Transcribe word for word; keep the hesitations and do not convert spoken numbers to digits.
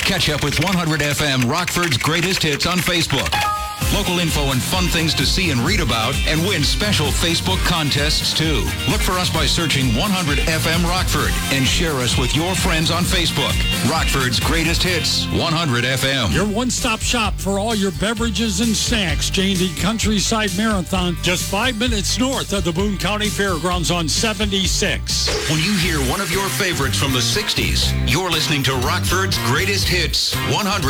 Catch up with one hundred F M Rockford's Greatest Hits on Facebook. Local info and fun things to see and read about, and win special Facebook contests, too. Look for us by searching one hundred F M Rockford and share us with your friends on Facebook. Rockford's Greatest Hits, one hundred F M. Your one-stop shop for all your beverages and snacks. J and D Countryside Marathon, just five minutes north of the Boone County Fairgrounds on seventy-six. When you hear one of your favorites from the sixties, you're listening to Rockford's Greatest Hits, one hundred